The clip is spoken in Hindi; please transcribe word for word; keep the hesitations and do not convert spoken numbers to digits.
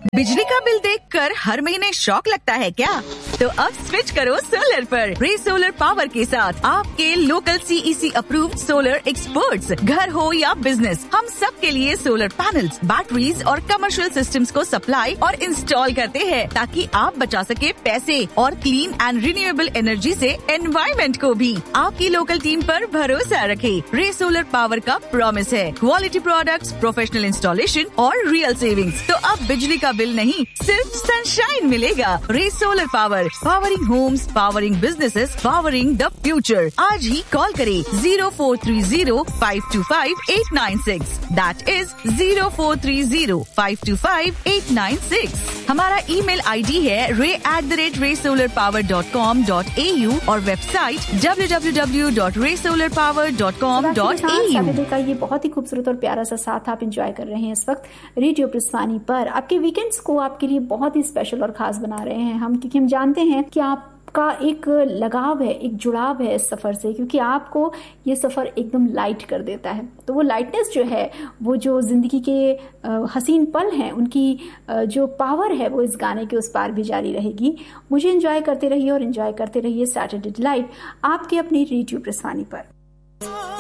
बिजली का बिल देखकर हर महीने शॉक लगता है क्या? तो अब स्विच करो सोलर पर। रे सोलर पावर के साथ आपके local CEC approved solar experts, घर हो या बिजनेस, हम सब के लिए सोलर पैनल्स, बैटरीज और कमर्शियल सिस्टम्स को सप्लाई और इंस्टॉल करते हैं ताकि आप बचा सके पैसे और क्लीन एंड रिन्यूएबल एनर्जी से एनवायरमेंट को भी। आपकी लोकल टीम पर भरोसा रखें। रे सोलर पावर का प्रॉमिस है क्वालिटी प्रोडक्ट्स, प्रोफेशनल इंस्टॉलेशन और रियल सेविंग्स। तो अब बिजली का बिल नहीं, सिर्फ सनशाइन मिलेगा। रे solar power, powering Holmes, powering businesses, powering the future. आज ही कॉल करें zero four three zero five to five eight nine six. That is zero four three zero five to five eight nine six. हमारा ईमेल आईडी है रे एट द रेट रे solar power dot com dot A you और website W W W dot रे solar power dot com dot A you. Saturday का ये बहुत ही खूबसूरत और प्यारा सा साथ आप एंजॉय कर रहे हैं इस वक्त रेडियो प्रिस्वानी पर। आपके वीकेंड्स को आपके लिए बहुत ही स्पेशल और खास बना रहे हैं हम, क्योंकि हम जानते हैं कि आप का एक लगाव है, एक जुड़ाव है इस सफर से, क्योंकि आपको ये सफर एकदम लाइट कर देता है। तो वो लाइटनेस जो है, वो जो जिंदगी के हसीन पल हैं, उनकी जो पावर है वो इस गाने के उस पार भी जारी रहेगी। मुझे एंजॉय करते रहिए और एंजॉय करते रहिए सैटरडे डिलाइट आपके अपनी रेडियो प्रिस्वानी पर।